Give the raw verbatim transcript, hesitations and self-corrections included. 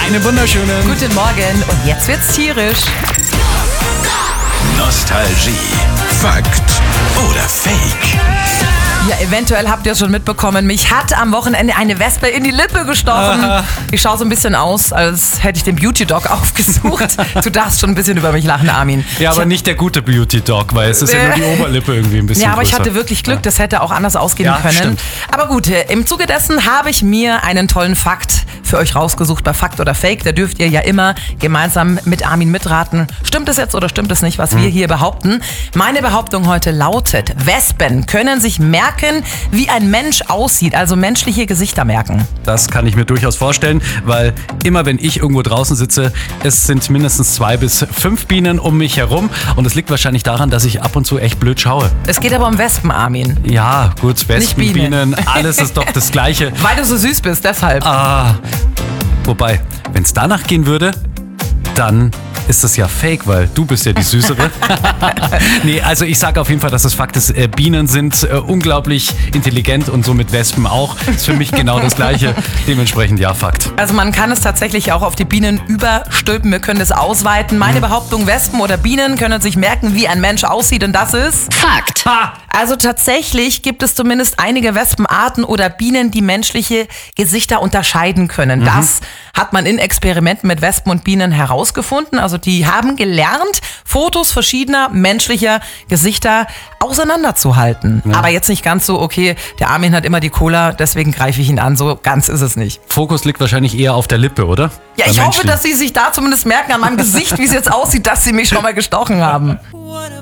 Einen wunderschönen Guten Morgen und jetzt wird's tierisch. Nostalgie. Fakt oder Fake? Ja, eventuell habt ihr es schon mitbekommen, mich hat am Wochenende eine Wespe in die Lippe gestochen. Aha. Ich schaue so ein bisschen aus, als hätte ich den Beauty-Dog aufgesucht. Du darfst schon ein bisschen über mich lachen, Armin. Ja, aber ich nicht der gute Beauty-Dog, weil es ist ja nur die Oberlippe irgendwie ein bisschen Ja, aber größer. ich hatte wirklich Glück, das hätte auch anders ausgehen Ja, können. stimmt. Aber gut, im Zuge dessen habe ich mir einen tollen Fakt für euch rausgesucht bei Fakt oder Fake. Da dürft ihr ja immer gemeinsam mit Armin mitraten. Stimmt es jetzt oder stimmt es nicht, was wir hier behaupten? Meine Behauptung heute lautet, Wespen können sich merken, wie ein Mensch aussieht, also menschliche Gesichter merken. Das kann ich mir durchaus vorstellen, weil immer wenn ich irgendwo draußen sitze, es sind mindestens zwei bis fünf Bienen um mich herum und es liegt wahrscheinlich daran, dass ich ab und zu echt blöd schaue. Es geht aber um Wespen, Armin. Ja, gut, Wespen, Nicht Bienen. Bienen, alles ist doch das Gleiche. Weil du so süß bist, deshalb. Ah, wobei, wenn es danach gehen würde, dann ist das ja fake, weil du bist ja die Süßere. Nee, also ich sage auf jeden Fall, dass das Fakt ist, äh, Bienen sind äh, unglaublich intelligent und somit Wespen auch. Ist für mich genau das Gleiche. Dementsprechend ja, Fakt. Also man kann es tatsächlich auch auf die Bienen überstülpen, wir können es ausweiten. Meine Behauptung, Wespen oder Bienen können sich merken, wie ein Mensch aussieht und das ist... Fakt. Ha! Also tatsächlich gibt es zumindest einige Wespenarten oder Bienen, die menschliche Gesichter unterscheiden können. Das hat man in Experimenten mit Wespen und Bienen herausgefunden. Also die haben gelernt, Fotos verschiedener menschlicher Gesichter auseinanderzuhalten. Ja. Aber jetzt nicht ganz so, okay, der Armin hat immer die Cola, deswegen greife ich ihn an. So ganz ist es nicht. Fokus liegt wahrscheinlich eher auf der Lippe, oder? Ja, Bei ich hoffe, Menschen. dass Sie sich da zumindest merken an meinem Gesicht, wie es jetzt aussieht, dass Sie mich schon mal gestochen haben.